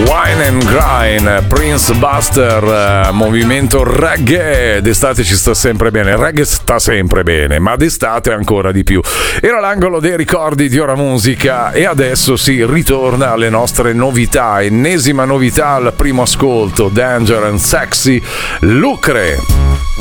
Wine and Grind, Prince Buster, movimento reggae. D'estate ci sta sempre bene, il reggae sta sempre bene, ma d'estate ancora di più. Era l'angolo dei ricordi di Ora Musica e adesso si ritorna alle nostre novità. Ennesima novità al primo ascolto, Danger and Sexy, Lucre.